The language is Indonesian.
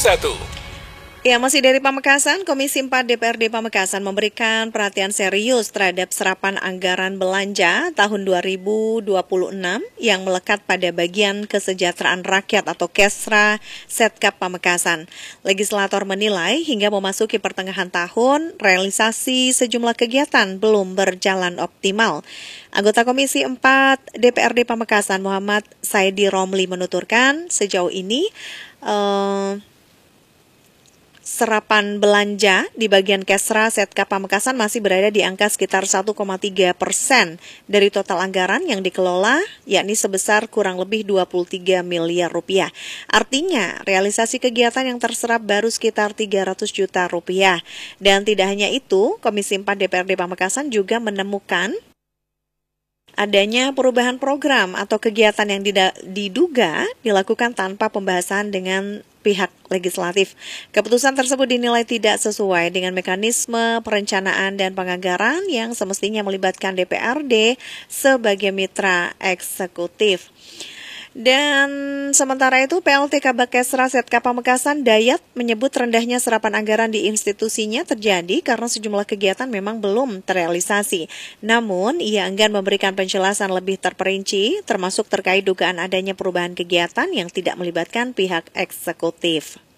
Ya, masih dari Pamekasan, Komisi 4 DPRD Pamekasan memberikan perhatian serius terhadap serapan anggaran belanja tahun 2026 yang melekat pada bagian kesejahteraan rakyat atau Kesra Setkap Pamekasan. Legislator menilai hingga memasuki pertengahan tahun, realisasi sejumlah kegiatan belum berjalan optimal. Anggota Komisi 4 DPRD Pamekasan Muhammad Saidi Romli menuturkan sejauh ini serapan belanja di bagian Kesra Setkap Pamekasan masih berada di angka sekitar 1,3% dari total anggaran yang dikelola, yakni sebesar kurang lebih 23 miliar rupiah. Artinya, realisasi kegiatan yang terserap baru sekitar 300 juta rupiah. Dan tidak hanya itu, Komisi 4 DPRD Pamekasan juga menemukan adanya perubahan program atau kegiatan yang diduga dilakukan tanpa pembahasan dengan pihak legislatif. Keputusan tersebut dinilai tidak sesuai dengan mekanisme perencanaan dan penganggaran yang semestinya melibatkan DPRD sebagai mitra eksekutif. Dan sementara itu, PLT Kabak Kesra Setkap Pamekasan Dayat menyebut rendahnya serapan anggaran di institusinya terjadi karena sejumlah kegiatan memang belum terrealisasi. Namun, ia enggan memberikan penjelasan lebih terperinci, termasuk terkait dugaan adanya perubahan kegiatan yang tidak melibatkan pihak eksekutif.